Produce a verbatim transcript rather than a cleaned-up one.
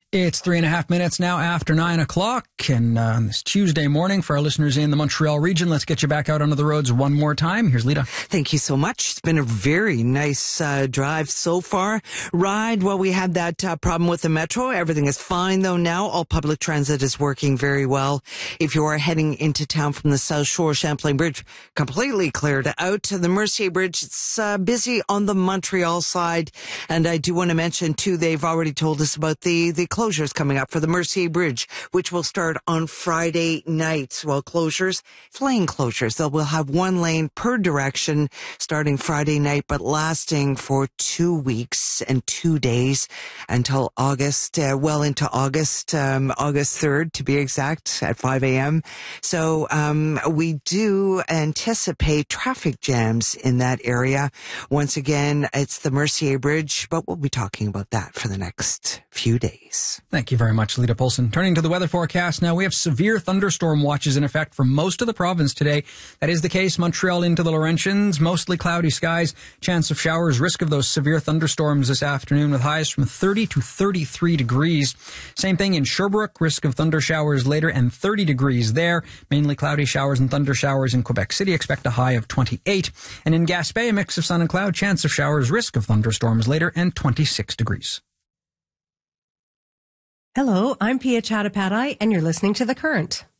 It's three and a half minutes now after nine o'clock, and uh, on this Tuesday morning for our listeners in the Montreal region, let's get you back out onto the roads one more time. Here's Lita. Thank you so much. It's been a very nice uh, drive so far. Ride, well, we had that uh, problem with the Metro. Everything is fine, though, now. All public transit is working very well. If you are heading into town from the South Shore, Champlain Bridge, completely cleared out. The Mercier Bridge, it's uh, busy on the Montreal side. And I do want to mention, too, they've already told us about the, the closures coming up for the Mercier Bridge, which will start on Friday night. Well, closures, lane closures. They will have one lane per direction starting Friday night, but lasting for two weeks and two days until August, uh, well into August, um, August third to be exact, at five a.m. So um, we do anticipate traffic jams in that area. Once again, it's the Mercier Bridge, but we'll be talking about that for the next few days. Thank you very much, Lita Polson. Turning to the weather forecast now, we have severe thunderstorm watches in effect for most of the province today. That is the case Montreal into the Laurentians, mostly cloudy skies, chance of showers, risk of those severe thunderstorms this afternoon with highs from thirty to thirty-three degrees. Same thing in Sherbrooke, risk of thunder showers later and thirty degrees there. Mainly cloudy showers and thunder showers in Quebec City, expect a high of twenty-eight. And in Gaspé, a mix of sun and cloud, chance of showers, risk of thunderstorms later and twenty-six degrees. Hello, I'm Pia Chattopadhyay, and you're listening to The Current.